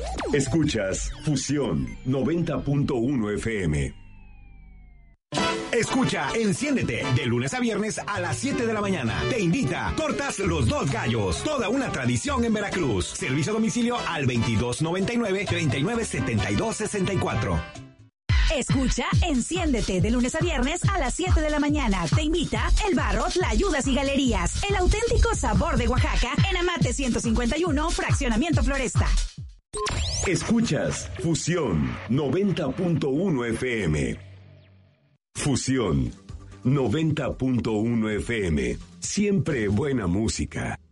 Escuchas Fusión 90.1 FM. Escucha Enciéndete de lunes a viernes a las 7 de la mañana. Te invita Tortas Los Dos Gallos, toda una tradición en Veracruz. Servicio a domicilio al 2299-397264. Escucha Enciéndete de lunes a viernes a las 7 de la mañana. Te invita El Barro, Tlayudas y Galerías. El auténtico sabor de Oaxaca en Amate 151, Fraccionamiento Floresta. Escuchas Fusión 90.1 FM. Fusión 90.1 FM. Siempre buena música.